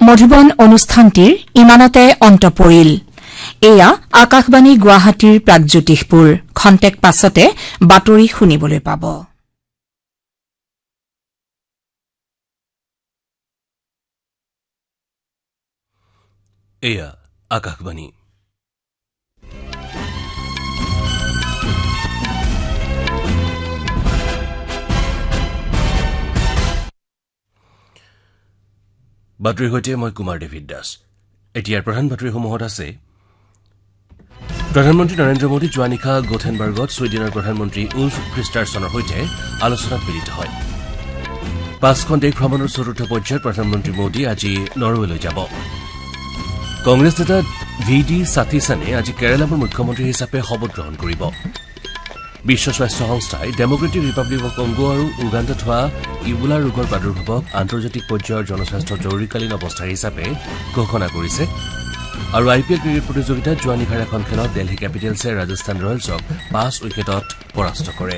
মধুবন অনুষ্ঠানটিৰ ইমানতে অন্ত পৰিল। এয়া আকাশবাণী গুৱাহাটীৰ প্ৰাগজ্যোতিষপুৰ। খন্তেক পাছতে বাতৰি শুনিবলৈ পাব। এয়া আকাশবাণী। বাতৰিৰ সৈতে মই কুমাৰ ডেভিড দাস। এতিয়াৰ প্ৰধান বাতৰিসমূহত আছে প্ৰধানমন্ত্ৰী নৰেন্দ্ৰ মোদী যোৱা নিশা গোথেনবাৰ্গত ছুইডেনৰ প্ৰধানমন্ত্ৰী উলফ ক্ৰিষ্টাৰছনৰ সৈতে আলোচনাত মিলিত হয়। 5খন দেশ ভ্ৰমণৰ চতুৰ্থ পৰ্যায়ত প্ৰধানমন্ত্ৰী মোদী আজি নৰৱেলৈ যাব। কংগ্ৰেছ নেতা VD সাথীসানে আজি কেৰালাৰ মুখ্যমন্ত্ৰী হিচাপে শপত গ্ৰহণ কৰিব। বিশ্ব স্বাস্থ্য সংস্থাই ডেমক্ৰেটিক ৰিপাব্লিক অৱ কংগো আৰু উগাণ্ডাত হোৱা ইবোলা ৰোগৰ প্ৰাদুৰ্ভাৱক আন্তৰ্জাতিক পৰ্যায়ৰ জনস্বাস্থ্য জৰুৰীকালীন অৱস্থা হিচাপে ঘোষণা কৰিছে। আৰু IPL ক্ৰিকেট প্ৰতিযোগিতাত যোৱা নিশাৰ এখন খেলত দিল্লী কেপিটেলছে ৰাজস্থান ৰয়েলছক 5 উইকেটত পৰাস্ত কৰে।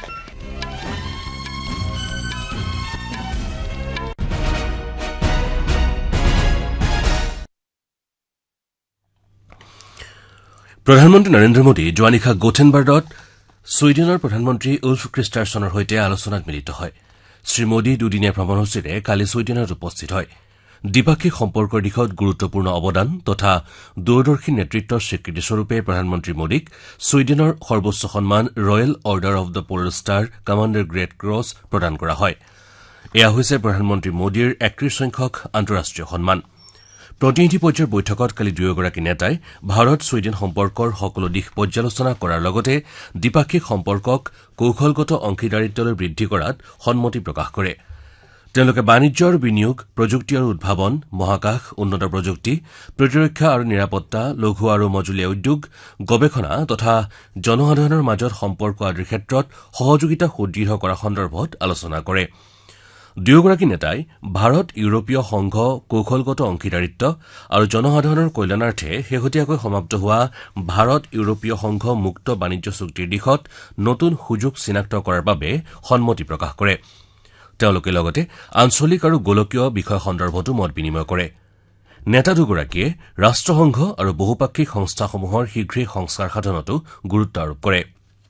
প্ৰধানমন্ত্ৰী নৰেন্দ্ৰ মোদী যোৱা নিশা গোথেনবাৰ্গত ছুইডেনৰ প্ৰধানমন্ত্ৰী উলফ ক্ৰিষ্টাৰছনৰ সৈতে আলোচনাত মিলিত হয়। শ্ৰীমোদী দুদিনীয়া ভ্ৰমণসূচীৰে কালি ছুইডেনত উপস্থিত হয়। দ্বিপাক্ষিক সম্পৰ্কৰ দিশত গুৰুত্বপূৰ্ণ অৱদান তথা দূৰদৰ্শী নেতৃত্বৰ স্বীকৃতিস্বৰূপে প্ৰধানমন্ত্ৰী মোদীক ছুইডেনৰ সৰ্বোচ্চ সন্মান royal order of the polar star commander great cross প্ৰদান কৰা হয়। এয়া হৈছে প্ৰধানমন্ত্ৰী মোদীৰ 31 সংখ্যক আন্তঃৰাষ্ট্ৰীয় সন্মান। প্ৰতিনিধি পৰ্যায়ৰ বৈঠকত কালি দুয়োগৰাকী নেতাই ভাৰত ছুইডেন সম্পৰ্কৰ সকলো দিশ পৰ্যালোচনা কৰাৰ লগতে দ্বিপাক্ষিক সম্পৰ্কক কৌশলগত অংশীদাৰিত্বলৈ বৃদ্ধি কৰাত সন্মতি প্ৰকাশ কৰে। তেওঁলোকে বাণিজ্য আৰু বিনিয়োগ, প্ৰযুক্তি আৰু উদ্ভাৱন, মহাকাশ, উন্নত প্ৰযুক্তি, প্ৰতিৰক্ষা আৰু নিৰাপত্তা, লঘু আৰু মজলীয়া উদ্যোগ, গৱেষণা তথা জনসাধাৰণৰ মাজত সম্পৰ্ক আদিৰ ক্ষেত্ৰত সহযোগিতা সুদৃঢ় কৰা সন্দৰ্ভত আলোচনা কৰে। দুয়োগৰাকী নেতাই ভাৰত ইউৰোপীয় সংঘ কৌশলগত অংশীদাৰিত্ব আৰু জনসাধাৰণৰ কল্যাণাৰ্থে শেহতীয়াকৈ সমাপ্ত হোৱা ভাৰত ইউৰোপীয় সংঘ মুক্ত বাণিজ্য চুক্তিৰ দিশত নতুন সুযোগ চিনাক্ত কৰাৰ বাবে সন্মতি প্ৰকাশ কৰে। তেওঁলোকে লগতে আঞ্চলিক আৰু গোলকীয় বিষয় সন্দৰ্ভতো মত বিনিময় কৰে। নেতা দুগৰাকীয়ে ৰাষ্ট্ৰসংঘ আৰু বহুপাক্ষিক সংস্থাসমূহৰ শীঘ্ৰেই সংস্কাৰ সাধনতো গুৰুত্ব আৰোপ কৰে।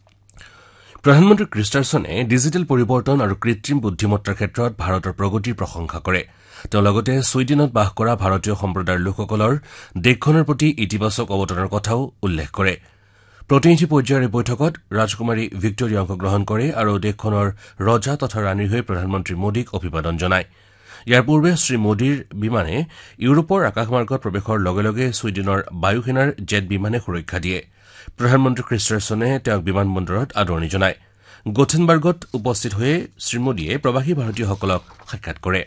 প্ৰধানমন্ত্ৰী ক্ৰিষ্টাৰছনে ডিজিটেল পৰিৱৰ্তন আৰু কৃত্ৰিম বুদ্ধিমত্তাৰ ক্ষেত্ৰত ভাৰতৰ প্ৰগতিৰ প্ৰশংসা কৰে। তেওঁ লগতে ছুইডেনত বাস কৰা ভাৰতীয় সম্প্ৰদায়ৰ লোকসকলৰ দেশখনৰ প্ৰতি ইতিবাচক অৱদানৰ কথাও উল্লেখ কৰে। প্ৰতিনিধি পৰ্যায়ৰ এই বৈঠকত ৰাজকুমাৰী ভিক্টৰিয়া অংশগ্ৰহণ কৰে আৰু দেশখনৰ ৰজা তথা ৰাণীৰ হৈ প্ৰধানমন্ত্ৰী মোদীক অভিবাদন জনায়। ইয়াৰ পূৰ্বে শ্ৰীমোদীৰ বিমানে ইউৰোপৰ আকাশমাৰ্গত প্ৰৱেশৰ লগে লগে ছুইডেনৰ বায়ুসেনাৰ জেট বিমানে সুৰক্ষা দিয়ে। প্ৰধানমন্ত্ৰী ক্ৰিষ্টাৰছনে তেওঁক বিমানবন্দৰত আদৰণি জনায়। গোথেনবাৰ্গত উপস্থিত হৈ শ্ৰীমোদীয়ে প্ৰৱাসী ভাৰতীয়সকলক সাক্ষাৎ কৰে।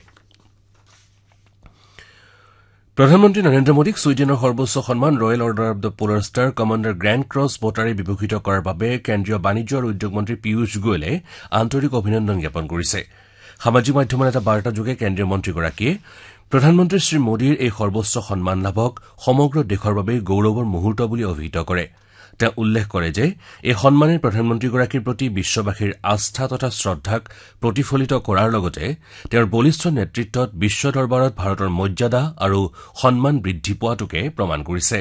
প্ৰধানমন্ত্ৰী নৰেন্দ্ৰ মোদীক ছুইডেনৰ সৰ্বোচ্চ সন্মান royal order of the polar star commander grand cross বঁটাৰে বিভূষিত কৰাৰ বাবে কেন্দ্ৰীয় বাণিজ্য আৰু উদ্যোগ মন্ত্ৰী পীয়ূষ গোৱেলে আন্তৰিক অভিনন্দন জ্ঞাপন কৰিছে। সামাজিক মাধ্যমৰ এটা বাৰ্তাযোগে কেন্দ্ৰীয় মন্ত্ৰীগৰাকীয়ে প্ৰধানমন্ত্ৰী শ্ৰীমোদীৰ এই সৰ্বোচ্চ সন্মান লাভক সমগ্ৰ দেশৰ বাবে গৌৰৱৰ মুহূৰ্ত বুলি অভিহিত কৰে। তেওঁ উল্লেখ কৰে যে এই সন্মানে প্ৰধানমন্ত্ৰীগৰাকীৰ প্ৰতি বিশ্ববাসীৰ আস্থা তথা শ্ৰদ্ধাক প্ৰতিফলিত কৰাৰ লগতে তেওঁৰ বলিষ্ঠ নেতৃত্বত বিশ্ব দৰবাৰত ভাৰতৰ মৰ্যাদা আৰু সন্মান বৃদ্ধি পোৱাটোকে প্ৰমাণ কৰিছে।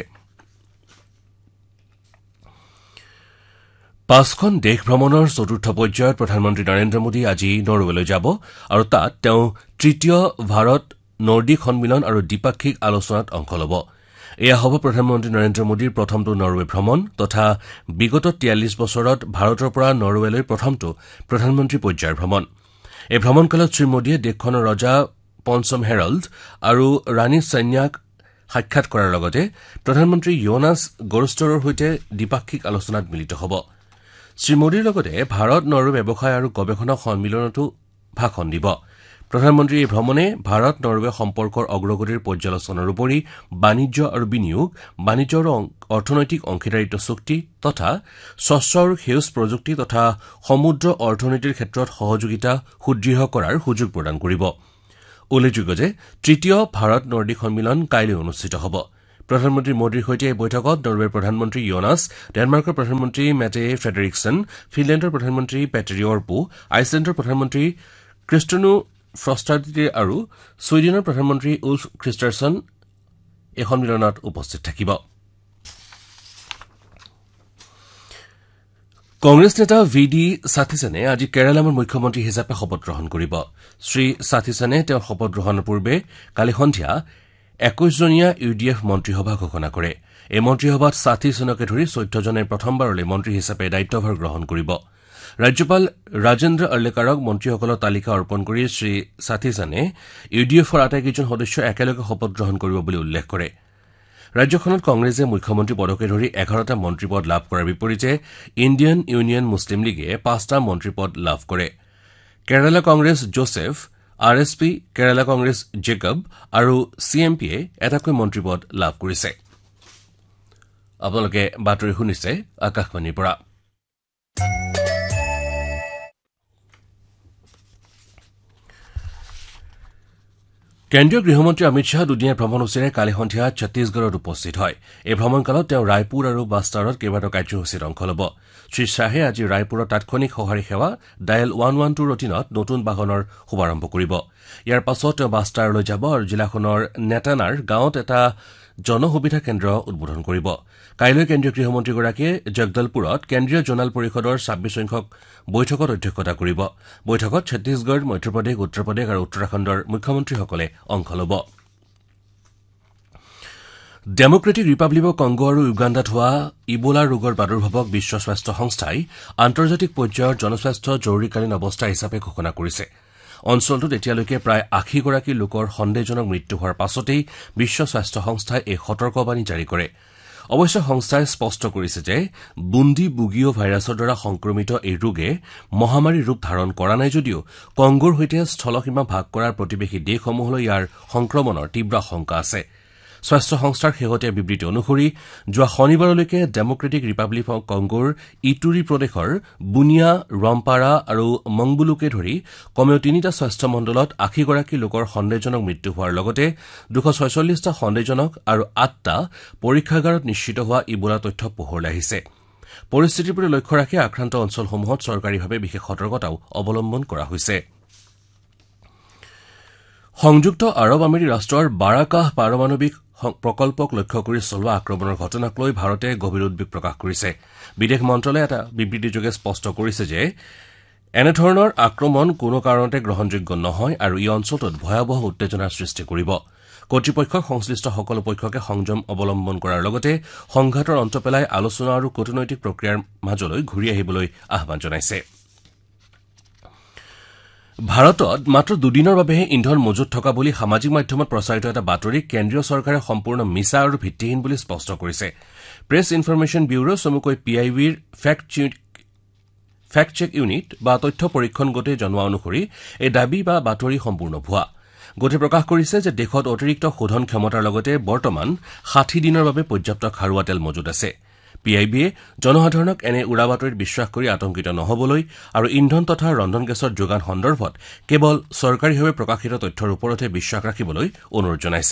5খন দেশ ভ্ৰমণৰ চতুৰ্থ পৰ্যায়ত প্ৰধানমন্ত্ৰী নৰেন্দ্ৰ মোদী আজি নৰৱেলৈ যাব আৰু তাত তেওঁ তৃতীয় ভাৰত নৰ্ডিক সন্মিলন আৰু দ্বিপাক্ষিক আলোচনাত অংশ ল'ব। এয়া হ'ব প্ৰধানমন্ত্ৰী নৰেন্দ্ৰ মোদীৰ প্ৰথমটো নৰৱে ভ্ৰমণ তথা বিগত 43 বছৰত ভাৰতৰ পৰা নৰৱেলৈ প্ৰথমটো প্ৰধানমন্ত্ৰী পৰ্যায়ৰ ভ্ৰমণ। এই ভ্ৰমণকালত শ্ৰীমোদীয়ে দেশখনৰ ৰজা পঞ্চম হেৰল্ড আৰু ৰাণী সন্যাক সাক্ষাৎ কৰাৰ লগতে প্ৰধানমন্ত্ৰী য়োনাছ গৰষ্টৰৰ সৈতে দ্বিপাক্ষিক আলোচনাত মিলিত হ'ব। শ্ৰীমোদীৰ লগতে ভাৰত নৰৱে ব্যৱসায় আৰু গৱেষণা সন্মিলনতো ভাষণ দিব। প্ৰধানমন্ত্ৰীৰ এই ভ্ৰমণে ভাৰত নৰৱে সম্পৰ্কৰ অগ্ৰগতিৰ পৰ্যালোচনাৰ উপৰি বাণিজ্য আৰু বিনিয়োগ, বাণিজ্য আৰু অৰ্থনৈতিক অংশীদাৰিত্ব চুক্তি তথা স্বচ্ছ আৰু সেউজ প্ৰযুক্তি তথা সমুদ্ৰ অৰ্থনীতিৰ ক্ষেত্ৰত সহযোগিতা সুদৃঢ় কৰাৰ সুযোগ প্ৰদান কৰিব। উল্লেখযোগ্য যে তৃতীয় ভাৰত নৰ্ডিক সন্মিলন কাইলৈ অনুষ্ঠিত হ'ব। প্ৰধানমন্ত্ৰী মোদীৰ সৈতে এই বৈঠকত নৰৱেৰ প্ৰধানমন্ত্ৰী য়োনাছ, ডেনমাৰ্কৰ প্ৰধানমন্ত্ৰী মেটে ফ্ৰেডেৰিকছন, ফিনলেণ্ডৰ প্ৰধানমন্ত্ৰী পেটেৰি অৰ্পো, আইচলেণ্ডৰ প্ৰধানমন্ত্ৰী ক্ৰিষ্টিয়ানো ফ্ৰষ্টাৰ্টি আৰু ছুইডেনৰ প্ৰধানমন্ত্ৰী উলফ ক্ৰিষ্টাৰছন এই সন্মিলনত উপস্থিত থাকিব। কংগ্ৰেছ নেতা ভি ডি সাথিসেনে আজি কেৰালাৰ মুখ্যমন্ত্ৰী হিচাপে শপত গ্ৰহণ কৰিব। শ্ৰী সাথিসেনে তেওঁৰ শপত গ্ৰহণৰ পূৰ্বে কালি সন্ধিয়া 21জনীয়া UDF মন্ত্ৰীসভা ঘোষণা কৰে। এই মন্ত্ৰীসভাত সাথিসেনকে ধৰি 14জনে প্ৰথমবাৰলৈ মন্ত্ৰী হিচাপে দায়িত্বভাৰ গ্ৰহণ কৰিব। ৰাজ্যপাল ৰাজেন্দ্ৰ অৰ্লেকাৰক মন্ত্ৰীসকলৰ তালিকা অৰ্পণ কৰি শ্ৰী সাথিসেনে UDFৰ আটাইকেইজন সদস্যই একেলগে শপত গ্ৰহণ কৰিব বুলি উল্লেখ কৰে। ৰাজ্যখনত কংগ্ৰেছে মুখ্যমন্ত্ৰী পদকে ধৰি 11টা মন্ত্ৰীপদ লাভ কৰাৰ বিপৰীতে ইণ্ডিয়ান ইউনিয়ন মুছলিম লীগে 5টা মন্ত্ৰীপদ লাভ কৰে। Kerala Congress Joseph, RSP, Kerala Congress Jacob আৰু CMPয়ে এটাকৈ মন্ত্ৰীপদ লাভ কৰিছে। আপোনালোকে বাতৰি শুনিছে আকাশবাণীৰ পৰা। কেন্দ্ৰীয় গৃহমন্ত্ৰী অমিত শ্বাহ দুদিনীয়া ভ্ৰমণসূচীৰে কালি সন্ধিয়া ছত্তীশগড়ত উপস্থিত হয়। এই ভ্ৰমণকালত তেওঁ ৰায়পুৰ আৰু বাষ্টাৰত কেইবাটাও কাৰ্যসূচীত অংশ ল'ব। শ্ৰীশ্বাহে আজি ৰায়পুৰৰ তাৎক্ষণিক সঁহাৰি সেৱা ডায়েল 112ৰ অধীনত নতুন বাহনৰ শুভাৰম্ভ কৰিব। ইয়াৰ পাছত তেওঁ বাষ্টাৰলৈ যাব আৰু জিলাখনৰ নেতানাৰ গাঁৱত এটা জনসুবিধা কেন্দ্ৰ উদ্বোধন কৰিব। কাইলৈ কেন্দ্ৰীয় গৃহমন্ত্ৰীগৰাকীয়ে জগদলপুৰত কেন্দ্ৰীয় জোনাল পৰিষদৰ 26 সংখ্যক বৈঠকত অধ্যক্ষতা কৰিব। বৈঠকত ছত্তীশগড়, মধ্যপ্ৰদেশ, উত্তৰ প্ৰদেশ আৰু উত্তৰাখণ্ডৰ মুখ্যমন্ত্ৰীসকলে অংশ ল'ব। ডেমক্ৰেটিক ৰিপাব্লিক অব কংগো আৰু ইউগাণ্ডাত হোৱা ইবোলা ৰোগৰ প্ৰাদুৰ্ভাৱক বিশ্ব স্বাস্থ্য সংস্থাই আন্তৰ্জাতিক পৰ্যায়ৰ জনস্বাস্থ্য জৰুৰীকালীন অৱস্থা হিচাপে ঘোষণা কৰিছে। অঞ্চলটোত এতিয়ালৈকে প্ৰায় 80গৰাকী লোকৰ সন্দেহজনক মৃত্যু হোৱাৰ পাছতেই বিশ্ব স্বাস্থ্য সংস্থাই এই সতৰ্কবাণী জাৰি কৰে। অৱশ্যে সংস্থাই স্পষ্ট কৰিছে যে বুণ্ডি বুগিঅ' ভাইৰাছৰ দ্বাৰা সংক্ৰমিত এই ৰোগে মহামাৰীৰ ৰূপ ধাৰণ কৰা নাই যদিও কংগোৰ সৈতে স্থলসীমা ভাগ কৰাৰ প্ৰতিবেশী দেশসমূহলৈ ইয়াৰ সংক্ৰমণৰ তীব্ৰ আশংকা আছে। স্বাস্থ্য সংস্থাৰ শেহতীয়া বিবৃতি অনুসৰি যোৱা শনিবাৰলৈকে ডেমক্ৰেটিক ৰিপাব্লিক অব কংগোৰ ইটুৰি প্ৰদেশৰ বুনিয়া, ৰম্পাৰা আৰু মংবুলুকে ধৰি কমেও 3টা স্বাস্থ্য মণ্ডলত 80গৰাকী লোকৰ সন্দেহজনক মৃত্যু হোৱাৰ লগতে 246টা সন্দেহজনক আৰু 8টা পৰীক্ষাগাৰত নিশ্চিত হোৱা ইবোলা তথ্য পোহৰলৈ আহিছে। পৰিস্থিতিৰ প্ৰতি লক্ষ্য ৰাখি আক্ৰান্ত অঞ্চলসমূহত চৰকাৰীভাৱে বিশেষ সতৰ্কতাও অৱলম্বন কৰা হৈছে। সংযুক্ত আৰৱ আমেৰি ৰাষ্ট্ৰৰ বাৰাকাহ পাৰমাণৱিক প্ৰকল্পক লক্ষ্য কৰি চলোৱা আক্ৰমণৰ ঘটনাক লৈ ভাৰতে গভীৰ উদ্বেগ প্ৰকাশ কৰিছে। বিদেশ মন্ত্ৰালয়ে এটা বিবৃতিযোগে স্পষ্ট কৰিছে যে এনেধৰণৰ আক্ৰমণ কোনো কাৰণতে গ্ৰহণযোগ্য নহয় আৰু এই অঞ্চলটোত ভয়াৱহ উত্তেজনাৰ সৃষ্টি কৰিব। কৰ্তৃপক্ষক সংশ্লিষ্ট সকলো পক্ষকে সংযম অৱলম্বন কৰাৰ লগতে সংঘাতৰ অন্ত পেলাই আলোচনা আৰু কূটনৈতিক প্ৰক্ৰিয়াৰ মাজলৈ ঘূৰি আহিবলৈ আহ্বান জনাইছে। ভাৰতত মাত্ৰ দুদিনৰ বাবেহে ইন্ধন মজুত থকা বুলি সামাজিক মাধ্যমত প্ৰচাৰিত এটা বাতৰি কেন্দ্ৰীয় চৰকাৰে সম্পূৰ্ণ মিছা আৰু ভিত্তিহীন বুলি স্পষ্ট কৰিছে। প্ৰেছ ইনফৰমেশ্যন ব্যুৰো চমুকৈ PIBৰ ফেক্ট চেক ইউনিট বা তথ্য পৰীক্ষণ গোটে জনোৱা অনুসৰি এই দাবী বা বাতৰি সম্পূৰ্ণ ভুৱা। গোটে প্ৰকাশ কৰিছে যে দেশত অতিৰিক্ত শোধন ক্ষমতাৰ লগতে বৰ্তমান 60 দিনৰ বাবে পৰ্যাপ্ত খাৰুৱা তেল মজুত আছে। PIBয়ে জনসাধাৰণক এনে উৰা বাতৰিত বিশ্বাস কৰি আতংকিত নহবলৈ আৰু ইন্ধন তথা ৰন্ধন গেছৰ যোগান সন্দৰ্ভত কেৱল চৰকাৰীভাৱে প্ৰকাশিত তথ্যৰ ওপৰতহে বিশ্বাস ৰাখিবলৈ অনুৰোধ জনাইছে।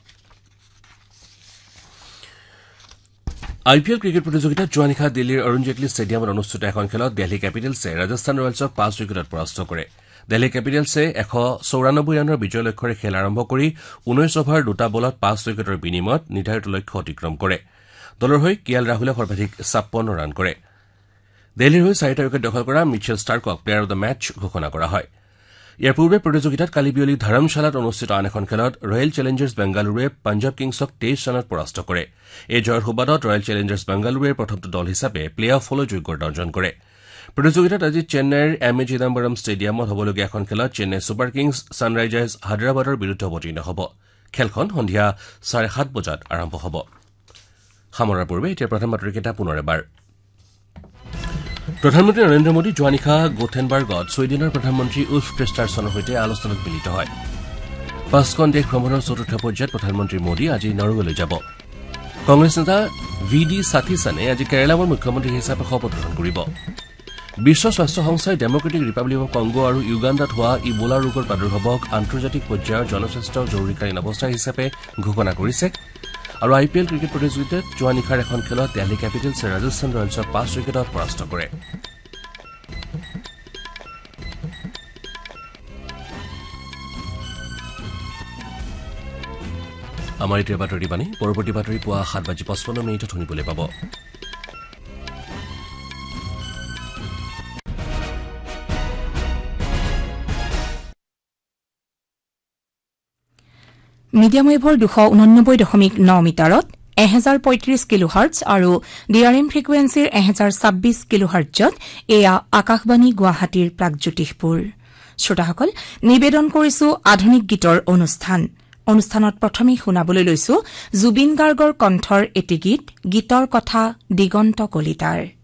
IPL ক্ৰিকেট প্ৰতিযোগিতাত যোৱা নিশা দিল্লীৰ অৰুণ জেটলী ষ্টেডিয়ামত অনুষ্ঠিত এখন খেলত দিল্লী কেপিটেলছে ৰাজস্থান ৰয়েলছক 5 উইকেটত পৰাস্ত কৰে। দিল্লী কেপিটেলছে 194 ৰানৰ বিজয় লক্ষ্যৰে খেল আৰম্ভ কৰি 19 অভাৰ 2টা বলত 5 উইকেটৰ বিনিময়ত নিৰ্ধাৰিত লক্ষ্য অতিক্ৰম কৰে। দলৰ হৈ KL ৰাহুলে সৰ্বাধিক 56 ৰান কৰে। দিল্লীৰ হৈ 4টা উইকেট দখল কৰা Mitchell ষ্টাৰ্কক player of the match ঘোষণা কৰা হয়। ইয়াৰ পূৰ্বে প্ৰতিযোগিতাত কালি বিয়লি ধৰমশালাত অনুষ্ঠিত আন এখন খেলত ৰয়েল চেলেঞ্জাৰ্ছ বেংগালুৰুৱে পাঞ্জাৱ কিংছক 23 ৰানত পৰাস্ত কৰে। এই জয়ৰ সুবাদত ৰয়েল চেলেঞ্জাৰ্ছ বেংগালুৰুৱে প্ৰথমটো দল হিচাপে প্লে অফলৈ যোগ্যতা অৰ্জন কৰে। প্ৰতিযোগিতাত আজি চেন্নাইৰ MA চিদাম্বৰম ষ্টেডিয়ামত হ'বলগীয়া এখন খেলত চেন্নাই ছুপাৰ কিংছ ছানৰাইজাৰ্ছ হায়দৰাবাদৰ বিৰুদ্ধে অৱতীৰ্ণ হ'ব। খেলখন সন্ধিয়া 7:30 বজাত আৰম্ভ হ'ব। সামৰাৰ পূৰ্বে এতিয়া প্ৰধান বাতৰিকেইটা পুনৰ এবাৰ। প্ৰধানমন্ত্ৰী নৰেন্দ্ৰ মোদী যোৱা নিশা গোথেনবাৰ্গত ছুইডেনৰ প্ৰধানমন্ত্ৰী উলফ ক্ৰিষ্টাৰছনৰ সৈতে আলোচনাত মিলিত হয়। 5খন দেশ ভ্ৰমণৰ চতুৰ্থ পৰ্যায়ত প্ৰধানমন্ত্ৰী মোদী আজি নৰৱেলৈ যাব। কংগ্ৰেছ নেতা VD সাথিসেনে আজি কেৰালাৰ মুখ্যমন্ত্ৰী হিচাপে শপত গ্ৰহণ কৰিব। বিশ্ব স্বাস্থ্য সংস্থাই ডেমক্ৰেটিক ৰিপাব্লিক অব কংগো আৰু ইউগাণ্ডাত হোৱা ইবোলা ৰোগৰ প্ৰাদুৰ্ভাৱক আন্তৰ্জাতিক পৰ্যায়ৰ জনস্বাস্থ্য জৰুৰীকালীন অৱস্থা হিচাপে ঘোষণা কৰিছে। আৰু IPL ক্ৰিকেট প্ৰতিযোগিতাত যোৱা নিশাৰ এখন খেলত দিল্লী কেপিটেলছে ৰাজস্থান ৰয়েলছক 5 উইকেটত পৰাস্ত কৰে। আমাৰ এতিয়া বাতৰি বাণী পৰৱৰ্তী বাতৰি পুৱা 7:55 শুনিবলৈ পাব। মিডিয়াম ৱেভৰ 289.9 মিটাৰত 1035 কিলোহাৰ্টজ আৰু ডিআৰএম ফ্ৰিকুৱেন্সিৰ 1026 কিলোহাৰ্টজত এয়া আকাশবাণী গুৱাহাটীৰ প্ৰাগজ্যোতিষপুৰ। শ্ৰোতাসকল, নিবেদন কৰিছো আধুনিক গীতৰ অনুষ্ঠানত প্ৰথমে শুনাবলৈ লৈছো জুবিন গাৰ্গৰ কণ্ঠৰ এটি গীতৰ কথা দিগন্ত কলিতাৰ।